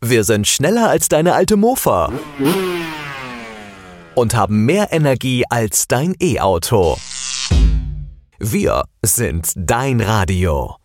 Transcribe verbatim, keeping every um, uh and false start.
Wir sind schneller als deine alte Mofa und haben mehr Energie als dein E-Auto. Wir sind dein Radio.